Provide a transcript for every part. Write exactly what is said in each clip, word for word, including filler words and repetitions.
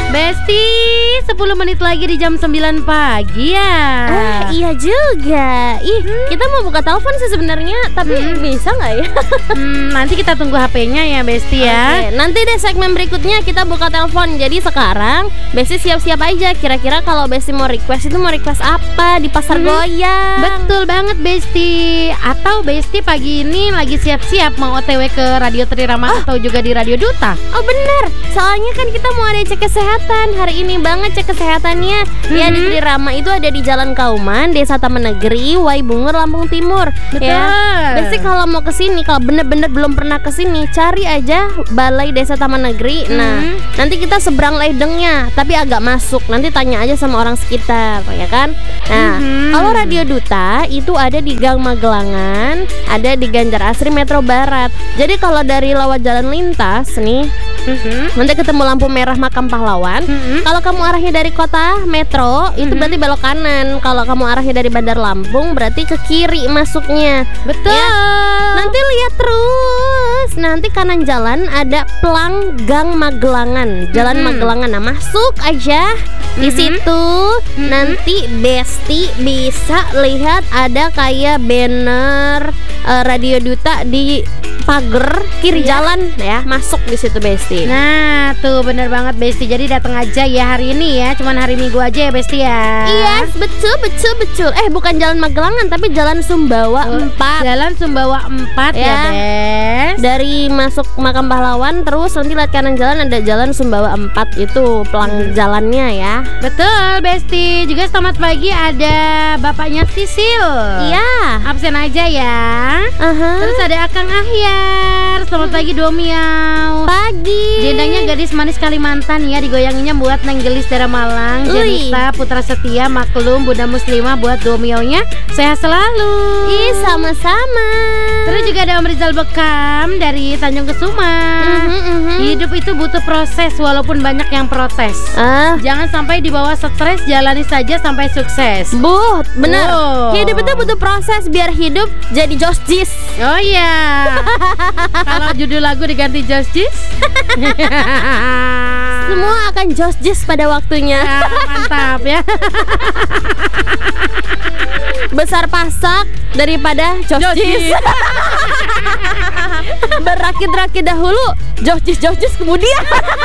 Besti, sepuluh menit lagi di jam sembilan pagi ya. Ah, iya juga. Ih, hmm. kita mau buka telepon sih sebenarnya, tapi hmm. bisa nggak ya? hmm, nanti kita tunggu H P-nya ya, Besti ya. Oke, nanti deh segmen berikutnya kita buka telepon. Jadi sekarang Besti siap-siap aja. Kira-kira kalau Besti mau request itu mau request apa di pasar hmm. goyang? Betul banget, Besti. Atau Besti pagi ini lagi siap-siap mau O T W ke Radio Trirama oh. atau juga di Radio Duta? Oh bener, soalnya kan kita mau ada cek kesehatan. Hari ini banget cek kesehatannya. mm-hmm. Ya di Trirama itu ada di Jalan Kauman, Desa Taman Negeri, Waibungur, Lampung Timur. Betul. Ya. Besti kalau mau kesini, kalau bener-bener belum pernah kesini, cari aja Balai Desa Taman Negeri. mm-hmm. Nah nanti kita seberang ledengnya, tapi agak masuk. Nanti tanya aja sama orang sekitar, ya kan. Nah mm-hmm. kalau Radio Duta itu ada di Gang Magelangan, ada di Ganjar Asri Metro Barat. Jadi kalau dari lewat jalan lintas nih, mm-hmm. nanti ketemu lampu merah Makam Pahlawan. mm-hmm. Kalau kamu arahnya dari kota metro, itu mm-hmm. berarti belok kanan. Kalau kamu arahnya dari Bandar Lampung, berarti ke kiri masuknya. Betul. Ya. Nanti lihat terus, nanti kanan jalan ada Plang Gang Magelangan, Jalan mm-hmm. Magelangan. Nah masuk aja di mm-hmm. situ. mm-hmm. Nanti Besti bisa lihat ada kayak banner uh, Radio Duta di pagar kiri yeah. jalan ya, masuk di situ Besti. Nah tuh bener banget Besti. Jadi datang aja ya hari ini ya, cuman hari Minggu aja ya Besti ya. Iya yes, betul betul betul. Eh bukan Jalan Magelangan tapi Jalan Sumbawa oh, empat. Jalan Sumbawa empat ya, ya Bes. Dari masuk Makam Pahlawan terus nanti lihat kanan jalan ada Jalan Sumbawa empat, itu pelang hmm. jalannya ya. Betul Besti. Juga selamat pagi ada bapaknya Sisil. Iya. Absen aja ya. uh-huh. Terus ada Akang Ahyar. Selamat pagi Domiau. Pagi. Jendangnya gadis manis Kalimantan ya, digoyanginya buat Neng Gelis daerah Malang. Janisa Putra Setia Maklum Bunda Muslimah buat Domiaunya sehat selalu. Ih sama-sama. Terus juga ada Om Rizal Bekam dari Tanjung Kesuma. uh-huh, uh-huh. Hidup itu butuh proses walaupun banyak yang protes. uh. Jangan sampai dibawa stres, jalani saja sampai sukses. Bu, benar. oh. Hidup itu butuh proses biar hidup jadi Josh Jis. Oh iya. Kalau judul lagu diganti Josh Jis, semua akan Josh Jis pada waktunya. Ya, mantap ya. Besar pasak daripada Josh Jis. Berakit-rakit dahulu, Josh Jis Josh Jis kemudian.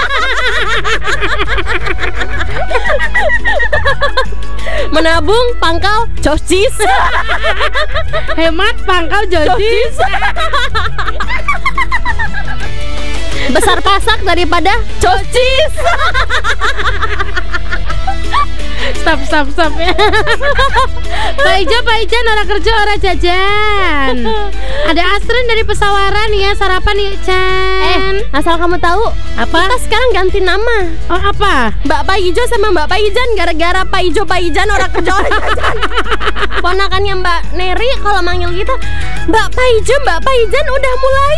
Menabung pangkal Josh Jis. Hemat pangkal Josh Jis. Besar pasak daripada Josh Jis. Stop, stop, stop ya. Pak Ijo, Pak Ijan, orang kerja, orang jajan. Ada Astrin dari Pesawaran ya, sarapan yuk Chan. Eh, asal kamu tahu, apa? Kita sekarang ganti nama. Oh apa? Mbak Pak Ijo sama Mbak Pak Ijan, gara-gara Pak Ijo Pak Ijan orang kerja orang jajan. Ponakannya Mbak Neri kalau manggil kita Mbak Pak Ijo, Mbak Pak Ijan udah mulai.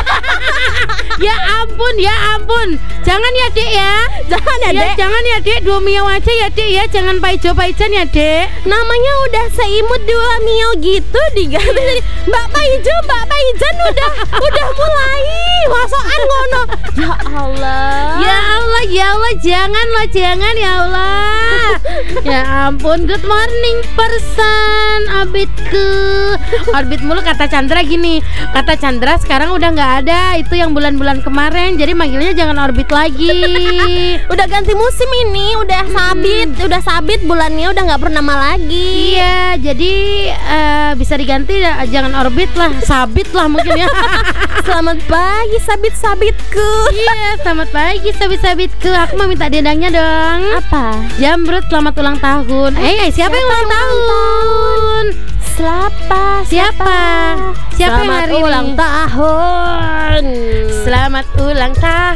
Ya ampun, ya ampun. Jangan ya Dek ya. Jangan ya, ya Dek. Jangan ya Dek, dua Mio aja ya Dek ya. Jangan Pak Ijo Pak Ijan ya Dek. Namanya udah seimut dua Mio gitu diganti jadi Mbak Pak Ijo, Mbak Pak Ijan udah udah mulai. Masokan ngono. Ya Allah. Ya Allah, ya Allah, jangan lah, jangan ya Allah. Ya ampun, good morning person orbitku. Orbit mulu kata Chandra gini. Kata Chandra sekarang udah nggak ada itu yang bulan-bulan kemarin. Jadi manggilnya jangan orbit lagi. Udah ganti musim ini, udah sabit, hmm. udah sabit bulannya udah nggak bernama lagi. Iya, jadi uh, bisa diganti jangan orbit lah, sabit lah mungkin ya. Selamat pagi sabit-sabitku. Iya, selamat pagi sabit-sabitku. Aku mau minta dendangnya dong. Apa? Jamrut selamat ulang tahun. Eh, hey, siapa, siapa yang ulang tahun? tahun? Siapa? Siapa? Siapa Selamat yang hari ulang ini? tahun. Selamat ulang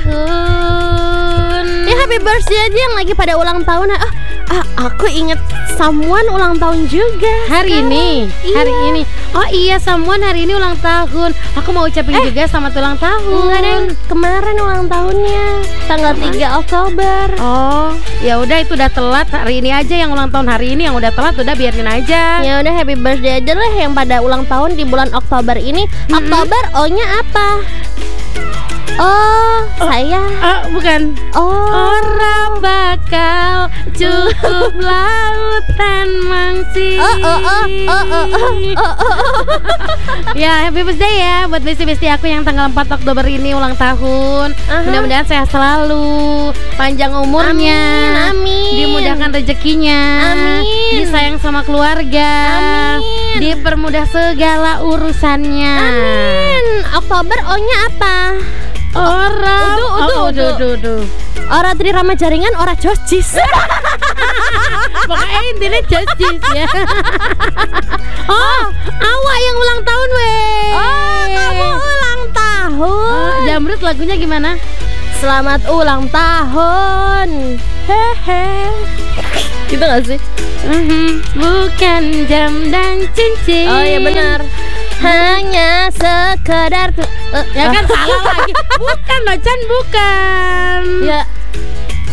tahun. Ya happy birthday aja yang lagi pada ulang tahun. Ah, ah aku inget someone ulang tahun juga. Hari sekarang. ini. Iya. Hari ini. Oh iya, someone hari ini ulang tahun. Aku mau ucapin eh, juga selamat ulang tahun. Enggak ada yang kemarin ulang tahunnya. Tanggal tiga Oktober. Oh, ya udah itu udah telat. Hari ini aja yang ulang tahun hari ini, yang udah telat udah biarin aja. Ya udah happy birthday aja lah yang pada ulang tahun di bulan Oktober ini. Mm-hmm. Oktober O-nya apa? Oh, oh saya. Oh, bukan. Oh, orang baik. kau cukup lautan mangsi. Oh oh oh oh oh oh oh. Ya, happy birthday ya buat besti-besti aku yang tanggal empat Oktober ini ulang tahun. Aha. Mudah-mudahan sehat selalu, panjang umurnya, Amin, amin. dimudahkan rezekinya, Amin. disayang sama keluarga, Amin. dipermudah segala urusannya. Amin. Oktober O-nya apa? Orang, Udu, udu, oh, udu, udu. udu, udu. Ora Trirama Jaringan, ora Jocis. Pokoknya intinya justice ya. Oh, awak yang ulang tahun weh. Oh, kamu ulang tahun. Oh, Jamrut lagunya gimana? Selamat ulang tahun. Hehe. Gitu gak sih? Mhm, bukan jam dan cincin. Oh iya benar. Hanya sekedar tu- eh, Ya ah. kan salah lagi. Bukan Macan, bukan. Ya